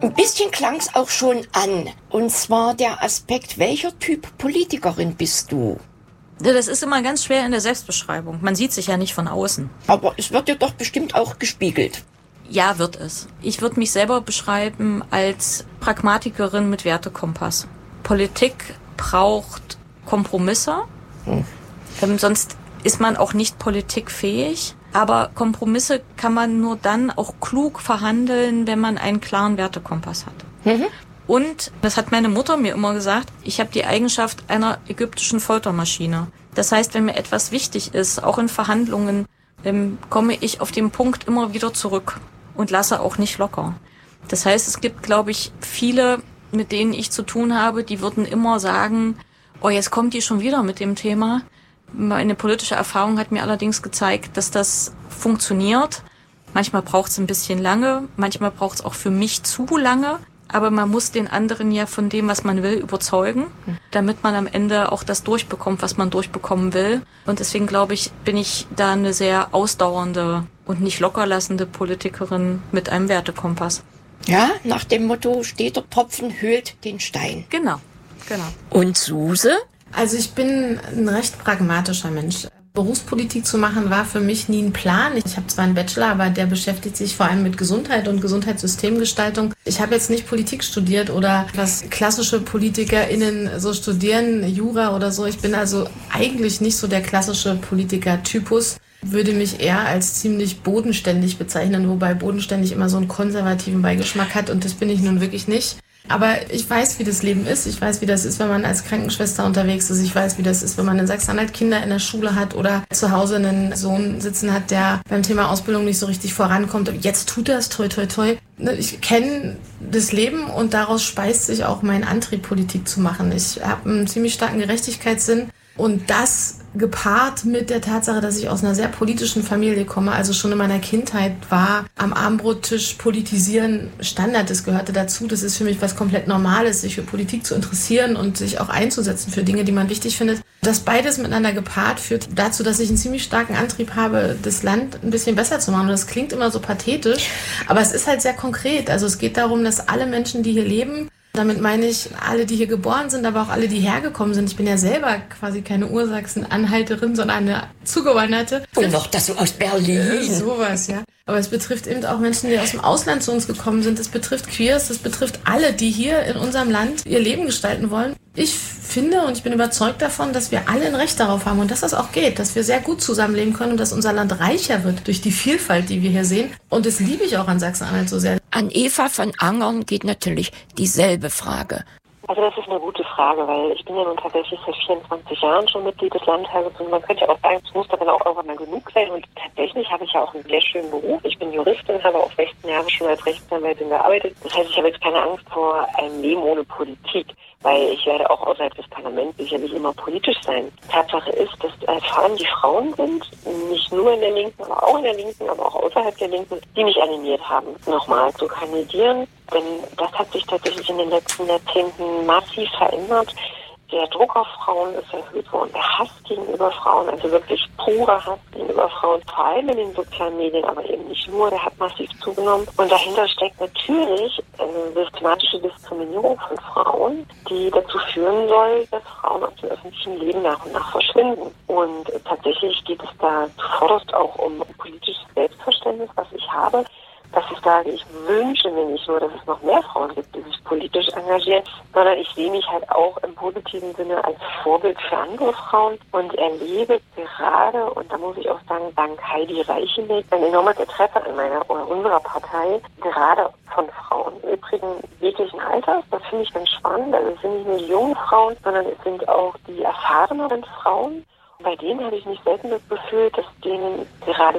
Ein bisschen klang's auch schon an. Und zwar der Aspekt, welcher Typ Politikerin bist du? Ja, das ist immer ganz schwer in der Selbstbeschreibung. Man sieht sich ja nicht von außen. Aber es wird dir doch bestimmt auch gespiegelt. Ja, wird es. Ich würde mich selber beschreiben als Pragmatikerin mit Wertekompass. Politik braucht Kompromisse. Sonst ist man auch nicht politikfähig. Aber Kompromisse kann man nur dann auch klug verhandeln, wenn man einen klaren Wertekompass hat. Und, das hat meine Mutter mir immer gesagt, ich habe die Eigenschaft einer ägyptischen Foltermaschine. Das heißt, wenn mir etwas wichtig ist, auch in Verhandlungen, komme ich auf den Punkt immer wieder zurück und lasse auch nicht locker. Das heißt, es gibt, glaube ich, viele, mit denen ich zu tun habe, die würden immer sagen, oh, jetzt kommt die schon wieder mit dem Thema. Meine politische Erfahrung hat mir allerdings gezeigt, dass das funktioniert. Manchmal braucht es ein bisschen lange, manchmal braucht es auch für mich zu lange. Aber man muss den anderen ja von dem, was man will, überzeugen, damit man am Ende auch das durchbekommt, was man durchbekommen will. Und deswegen, glaube ich, bin ich da eine sehr ausdauernde und nicht lockerlassende Politikerin mit einem Wertekompass. Ja, nach dem Motto, steter Tropfen höhlt den Stein. Genau. Und Suse? Also ich bin ein recht pragmatischer Mensch. Berufspolitik zu machen war für mich nie ein Plan. Ich habe zwar einen Bachelor, aber der beschäftigt sich vor allem mit Gesundheit und Gesundheitssystemgestaltung. Ich habe jetzt nicht Politik studiert oder was klassische PolitikerInnen so studieren, Jura oder so. Ich bin also eigentlich nicht so der klassische Politiker-Typus. Würde mich eher als ziemlich bodenständig bezeichnen, wobei bodenständig immer so einen konservativen Beigeschmack hat und das bin ich nun wirklich nicht. Aber ich weiß, wie das Leben ist. Ich weiß, wie das ist, wenn man als Krankenschwester unterwegs ist. Ich weiß, wie das ist, wenn man in Sachsen-Anhalt Kinder in der Schule hat oder zu Hause einen Sohn sitzen hat, der beim Thema Ausbildung nicht so richtig vorankommt. Und jetzt tut er es, toi, toi, toi. Ich kenne das Leben und daraus speist sich auch mein Antrieb, Politik zu machen. Ich habe einen ziemlich starken Gerechtigkeitssinn. Und das gepaart mit der Tatsache, dass ich aus einer sehr politischen Familie komme, also schon in meiner Kindheit war am Abendbrottisch politisieren Standard, das gehörte dazu. Das ist für mich was komplett Normales, sich für Politik zu interessieren und sich auch einzusetzen für Dinge, die man wichtig findet. Das beides miteinander gepaart führt dazu, dass ich einen ziemlich starken Antrieb habe, das Land ein bisschen besser zu machen. Und das klingt immer so pathetisch, aber es ist halt sehr konkret. Also es geht darum, dass alle Menschen, die hier leben, damit meine ich alle, die hier geboren sind, aber auch alle, die hergekommen sind. Ich bin ja selber quasi keine Ursachsen-Anhalterin, sondern eine Zugewanderte. Und noch das so aus Berlin. Sowas, ja. Aber es betrifft eben auch Menschen, die aus dem Ausland zu uns gekommen sind. Es betrifft Queers, es betrifft alle, die hier in unserem Land ihr Leben gestalten wollen. Ich finde und ich bin überzeugt davon, dass wir alle ein Recht darauf haben und dass das auch geht, dass wir sehr gut zusammenleben können und dass unser Land reicher wird durch die Vielfalt, die wir hier sehen. Und das liebe ich auch an Sachsen-Anhalt so sehr. An Eva von Angern geht natürlich dieselbe Frage. Also das ist eine gute Frage, weil ich bin ja nun tatsächlich seit 24 Jahren schon Mitglied des Landtages und man könnte ja auch sagen, es muss dann auch irgendwann mal genug sein und tatsächlich habe ich ja auch einen sehr schönen Beruf. Ich bin Juristin, habe auch 16 Jahre schon als Rechtsanwältin gearbeitet. Das heißt, ich habe jetzt keine Angst vor einem Leben ohne Politik, weil ich werde auch außerhalb des Parlaments sicherlich immer politisch sein. Tatsache ist, dass vor allem die Frauen sind, nicht nur in der Linken, aber auch in der Linken, aber auch außerhalb der Linken, die mich animiert haben, nochmal zu kandidieren. Denn das hat sich tatsächlich in den letzten Jahrzehnten massiv verändert. Der Druck auf Frauen ist erhöht worden, der Hass gegenüber Frauen, also wirklich purer Hass gegenüber Frauen, vor allem in den sozialen Medien, aber eben nicht nur, der hat massiv zugenommen. Und dahinter steckt natürlich systematische Diskriminierung von Frauen, die dazu führen soll, dass Frauen aus dem öffentlichen Leben nach und nach verschwinden. Und tatsächlich geht es da zuvorderst auch um politisches Selbstverständnis, was ich habe. Dass ich sage, ich wünsche mir nicht nur, dass es noch mehr Frauen gibt, die sich politisch engagieren, sondern ich sehe mich halt auch im positiven Sinne als Vorbild für andere Frauen und erlebe gerade, und da muss ich auch sagen, dank Heidi Reichelig, ein enormes Interesse an meiner oder unserer Partei, gerade von Frauen. Im Übrigen jeglichen Alters, das finde ich ganz spannend. Also es sind nicht nur die jungen Frauen, sondern es sind auch die erfahreneren Frauen. Bei denen habe ich nicht selten das Gefühl, dass denen gerade